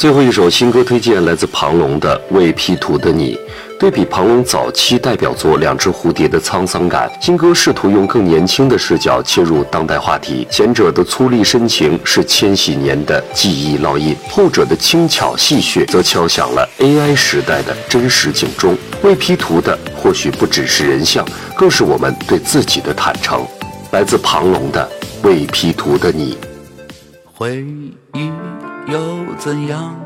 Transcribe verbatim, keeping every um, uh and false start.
最后一首新歌推荐来自庞龙的《未 P 图的你》。对比庞龙早期代表作《两只蝴蝶》的沧桑感，新歌试图用更年轻的视角切入当代话题。前者的粗粝深情是千禧年的记忆烙印，后者的轻巧戏谑则敲响了 A I 时代的真实警钟。未 P 图的或许不只是人像，更是我们对自己的坦诚。来自庞龙的《未 P 图的你》。 回忆又怎样，